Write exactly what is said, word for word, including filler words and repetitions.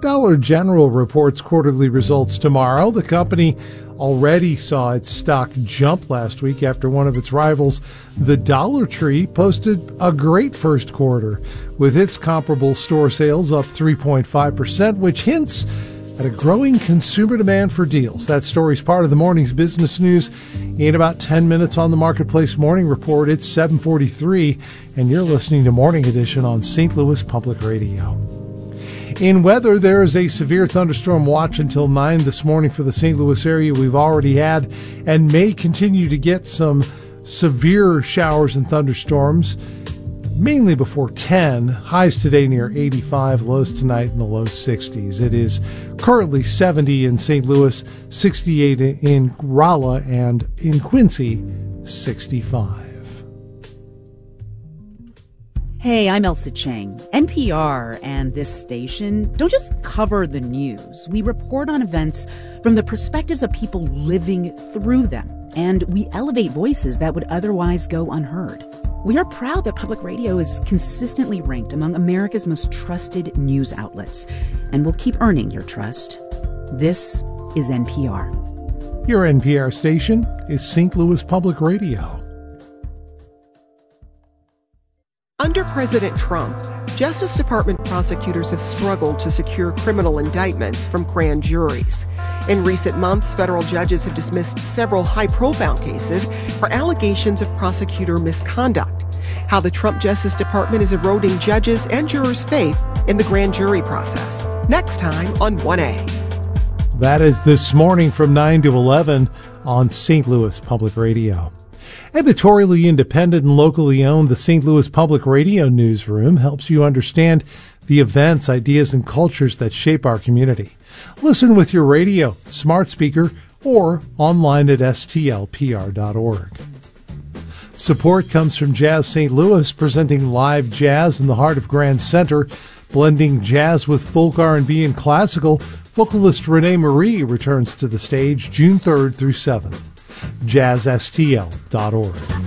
Dollar General reports quarterly results tomorrow. The company already saw its stock jump last week after one of its rivals, the Dollar Tree, posted a great first quarter, with its comparable store sales up three point five percent, which hints at a growing consumer demand for deals. That story's part of the morning's business news. In about ten minutes on the Marketplace Morning Report, it's seven forty-three, and you're listening to Morning Edition on Saint Louis Public Radio. In weather, there is a severe thunderstorm watch until nine this morning for the Saint Louis area. We've already had and may continue to get some severe showers and thunderstorms, mainly before ten. Highs today near eighty-five, lows tonight in the low sixties. It is currently seventy in Saint Louis, sixty-eight in Rolla, and in Quincy, sixty-five. Hey, I'm Elsa Chang. N P R and this station don't just cover the news. We report on events from the perspectives of people living through them, and we elevate voices that would otherwise go unheard. We are proud that public radio is consistently ranked among America's most trusted news outlets, and will keep earning your trust. This is N P R. Your N P R station is Saint Louis Public Radio. Under President Trump, Justice Department prosecutors have struggled to secure criminal indictments from grand juries. In recent months, federal judges have dismissed several high-profile cases for allegations of prosecutor misconduct. How the Trump Justice Department is eroding judges' and jurors' faith in the grand jury process. Next time on one A. That is this morning from nine to eleven on Saint Louis Public Radio. Editorially independent and locally owned, the Saint Louis Public Radio Newsroom helps you understand the events, ideas, and cultures that shape our community. Listen with your radio, smart speaker, or online at S T L P R dot org. Support comes from Jazz Saint Louis, presenting live jazz in the heart of Grand Center, blending jazz with folk, R and B, and classical. Vocalist Renee Marie returns to the stage June third through seventh. jazz S T L dot org.